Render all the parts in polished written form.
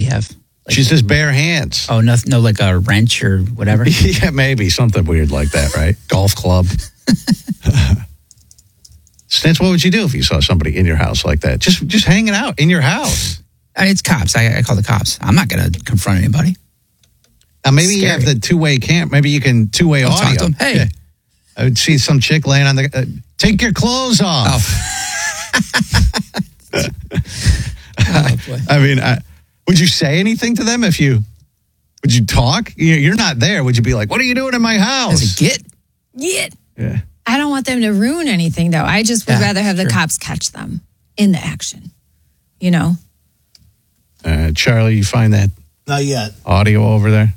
have? Like, she says bare hands. Oh, no, like a wrench or whatever? Yeah, maybe. Something weird like that, right? Golf club. Stance, what would you do if you saw somebody in your house like that? Just hanging out in your house. It's cops. I call the cops. I'm not going to confront anybody. Now, maybe you have the two-way cam. Maybe you can two-way audio. Talk to them. Hey. Yeah. I would see some chick laying on the... take your clothes off. Oh, boy. I mean, would you say anything to them if you... Would you talk? You're not there. Would you be like, what are you doing in my house? Get. Yeah. I don't want them to ruin anything, though. I just would rather have the cops catch them in the action. You know? Charlie, you find that Not yet. audio over there?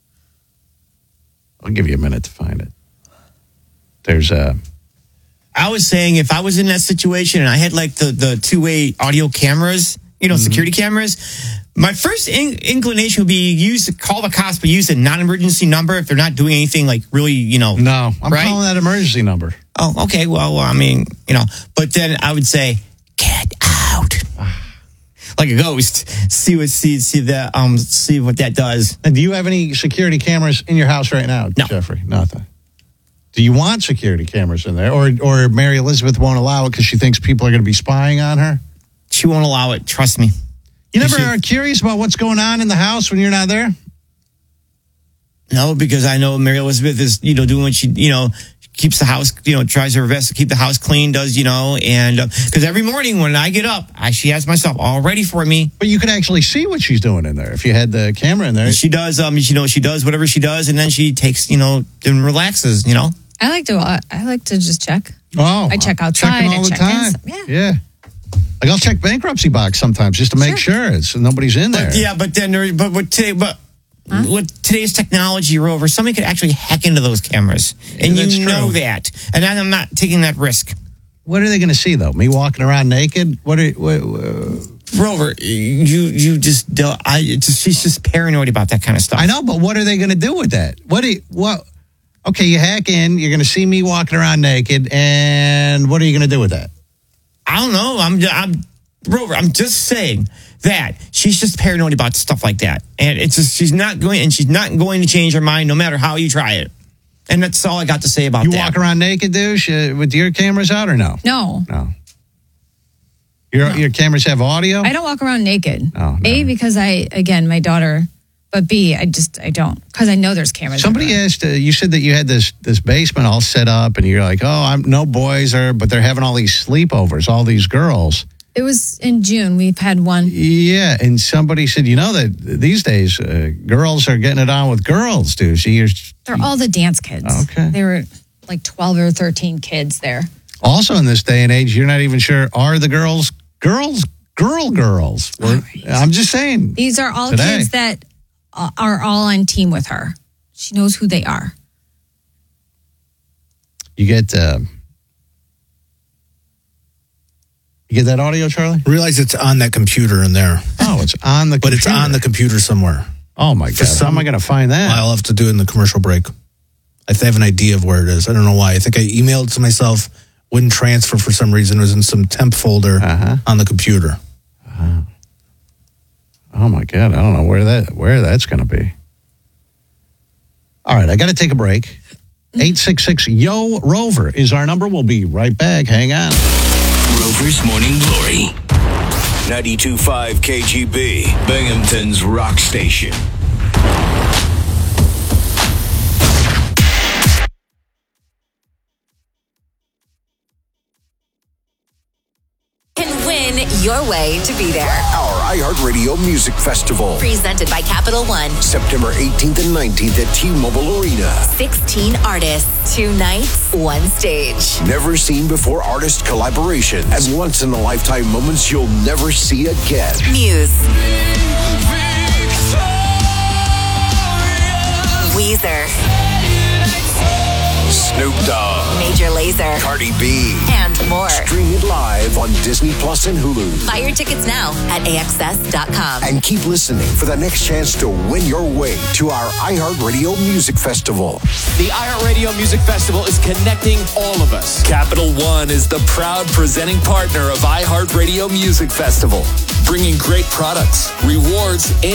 I'll give you a minute to find it. There's a... I was saying if I was in that situation and I had like the two-way audio cameras, security cameras, my first inclination would be call the cops, but use a non-emergency number if they're not doing anything like really, No, I'm right? calling that emergency number. Oh, okay. Well, I mean, but then I would say, get out. Like a ghost. See what that does. And do you have any security cameras in your house right now, No. Jeffrey? Nothing. Do you want security cameras in there? Or Mary Elizabeth won't allow it because she thinks people are going to be spying on her? She won't allow it. Trust me. You never are curious about what's going on in the house when you're not there? No, because I know Mary Elizabeth is, doing what she, keeps the house, tries her best to keep the house clean, does, and because every morning when I get up, she has myself all ready for me. But you could actually see what she's doing in there if you had the camera in there. And she does, she does whatever she does, and then she takes, and relaxes, I like to just check. Oh, I check outside. Checking all the time. Yeah. Like I'll check bankruptcy box sometimes just to make sure nobody's in there. With today's technology, Rover, somebody could actually hack into those cameras, and you know that. And I'm not taking that risk. What are they going to see though? Me walking around naked? Rover, she's just paranoid about that kind of stuff. I know, but what are they going to do with that? Okay, you hack in, you're going to see me walking around naked, and what are you going to do with that? I don't know. Rover, I'm just saying that she's just paranoid about stuff like that. And it's just, she's not going to change her mind no matter how you try it. And that's all I got to say about that. You walk around naked, douche, with your cameras out or no? No. Your cameras have audio? I don't walk around naked. Oh, no. A, because my daughter, but B, I don't, because I know there's cameras. Somebody asked, you said that you had this basement all set up and you're like, I'm no boys but they're having all these sleepovers, all these girls. It was in June. We've had one. Yeah, and somebody said, that these days girls are getting it on with girls, dude. They're all the dance kids. Okay. They were like 12 or 13 kids there. Also in this day and age, you're not even sure, are the girls? I'm just saying. These are all today. kids that are all on team with her. She knows who they are. You get that audio, Charlie? Realize it's on that computer in there. Oh, it's on the computer. But it's on the computer somewhere. Oh, my God. How am I going to find that? I'll have to do it in the commercial break. I have an idea of where it is. I don't know why. I think I emailed it to myself, wouldn't transfer for some reason. It was in some temp folder on the computer. Oh, my God. I don't know where that's going to be. All right, I got to take a break. 866-YO-ROVER is our number. We'll be right back. Hang on. Rover's Morning Glory. 92.5 KGB, Binghamton's rock station. Can win your way to be there. Our iHeartRadio Music Festival. Presented by Capital One. September 18th and 19th at T-Mobile Arena. 16 artists, 2 nights, 1 stage. Never seen before artist collaboration and once-in-a-lifetime moments you'll never see again. Muse. Weezer. Snoop Dogg. Major Lazer. Cardi B. And more. Stream it live on Disney Plus and Hulu. Buy your tickets now at AXS.com. And keep listening for the next chance to win your way to our iHeartRadio Music Festival. The iHeartRadio Music Festival is connecting all of us. Capital One is the proud presenting partner of iHeartRadio Music Festival, bringing great products, rewards, and